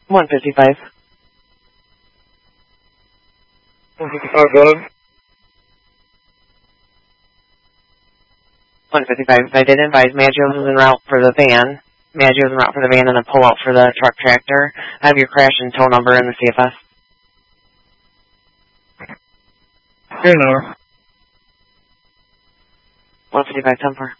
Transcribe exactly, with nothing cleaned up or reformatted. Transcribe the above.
one fifty-five. one fifty-five, go ahead. one fifty-five. I did advise Maggio's is en route for the van. Maggio's en route for the van and a pull out for the truck tractor. I have your crash and tow number in the C F S. Here now. one fifty-five, ten four.